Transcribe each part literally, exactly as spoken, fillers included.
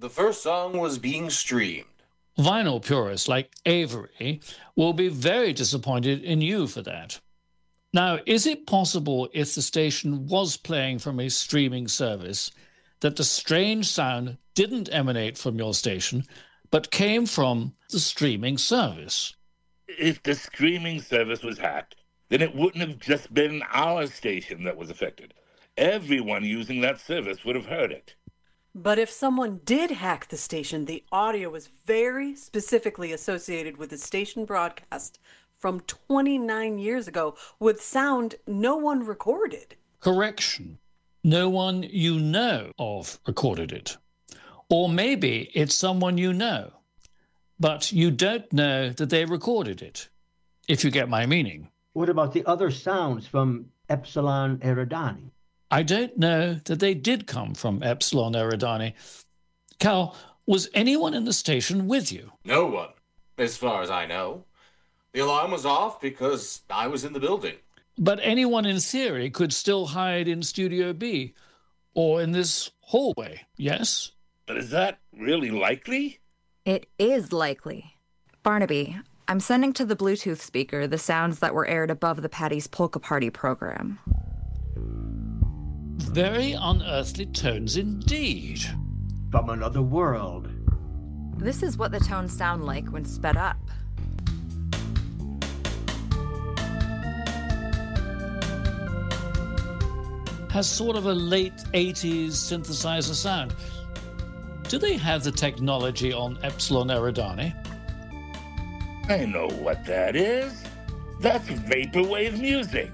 the first song was being streamed. Vinyl purists like Avery will be very disappointed in you for that. Now, is it possible, if the station was playing from a streaming service, that the strange sound didn't emanate from your station, but came from the streaming service? If the streaming service was hacked, then it wouldn't have just been our station that was affected. Everyone using that service would have heard it. But if someone did hack the station, the audio was very specifically associated with the station broadcast from twenty-nine years ago with sound no one recorded. Correction. No one you know of recorded it. Or maybe it's someone you know, but you don't know that they recorded it, if you get my meaning. What about the other sounds from Epsilon Eridani? I don't know that they did come from Epsilon Eridani. Cal, was anyone in the station with you? No one, as far as I know. The alarm was off because I was in the building. But anyone in theory could still hide in Studio B or in this hallway, yes? But is that really likely? It is likely. Barnaby, I'm sending to the Bluetooth speaker the sounds that were aired above the Patty's Polka Party program. Very unearthly tones indeed. From another world. This is what the tones sound like when sped up. Has sort of a late eighties synthesizer sound. Do they have the technology on Epsilon Eridani? I know what that is. That's vaporwave music.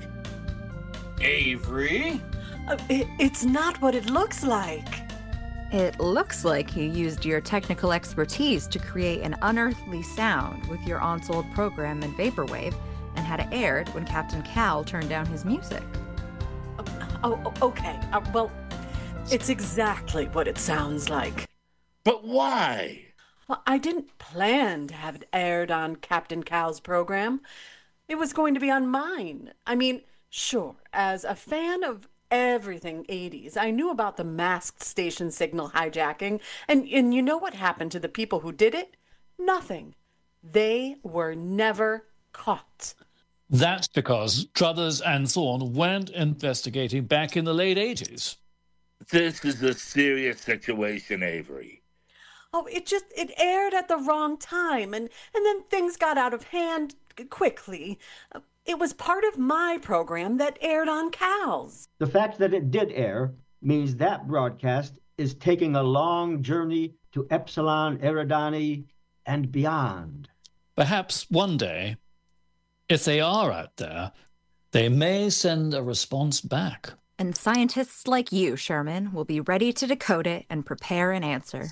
Avery? Uh, it, it's not what it looks like. It looks like you used your technical expertise to create an unearthly sound with your on-sold program in vaporwave and had it aired when Captain Cal turned down his music. Oh, okay. Uh, well, it's exactly what it sounds like. But why? Well, I didn't plan to have it aired on Captain Cal's program. It was going to be on mine. I mean, sure, as a fan of everything eighties, I knew about the masked station signal hijacking, and, and you know what happened to the people who did it? Nothing. They were never caught. That's because Struthers and Thorne weren't investigating back in the late eighties. This is a serious situation, Avery. Oh, it just, it aired at the wrong time, and, and then things got out of hand quickly. It was part of my program that aired on Cal's. The fact that it did air means that broadcast is taking a long journey to Epsilon Eridani and beyond. Perhaps one day, if they are out there, they may send a response back. And scientists like you, Sherman, will be ready to decode it and prepare an answer.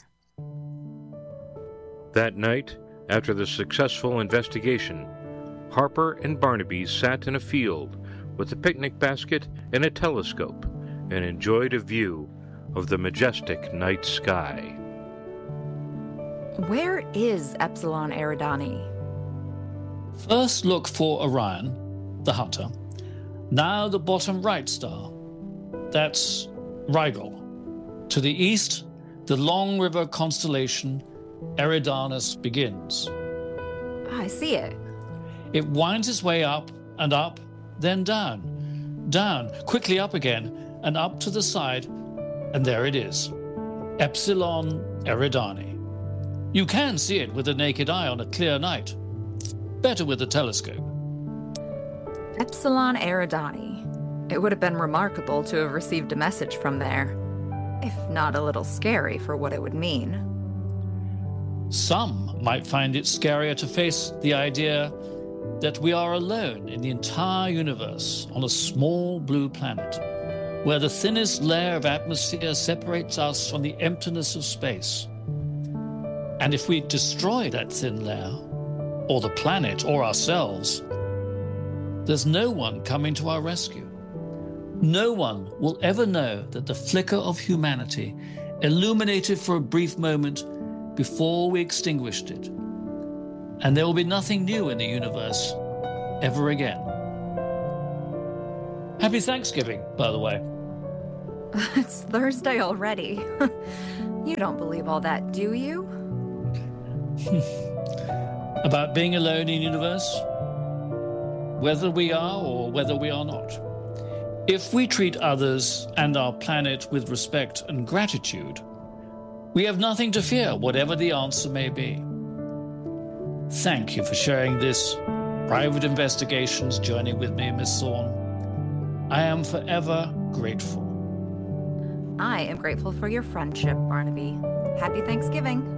That night, after the successful investigation, Harper and Barnaby sat in a field with a picnic basket and a telescope and enjoyed a view of the majestic night sky. Where is Epsilon Eridani? First look for Orion, the hunter. Now the bottom right star. That's Rigel. To the east, the long river constellation Eridanus begins. I see it. It winds its way up and up, then down. Down, quickly up again, and up to the side, and there it is. Epsilon Eridani. You can see it with the naked eye on a clear night. Better with a telescope. Epsilon Eridani. It would have been remarkable to have received a message from there, if not a little scary for what it would mean. Some might find it scarier to face the idea that we are alone in the entire universe on a small blue planet, where the thinnest layer of atmosphere separates us from the emptiness of space. And if we destroy that thin layer, or the planet, or ourselves, there's no one coming to our rescue. No one will ever know that the flicker of humanity illuminated for a brief moment before we extinguished it. And there will be nothing new in the universe ever again. Happy Thanksgiving, by the way. It's Thursday already. You don't believe all that, do you? About being alone in the universe? Whether we are or whether we are not. If we treat others and our planet with respect and gratitude, we have nothing to fear, whatever the answer may be. Thank you for sharing this private investigations journey with me, Miss Thorne. I am forever grateful. I am grateful for your friendship, Barnaby. Happy Thanksgiving.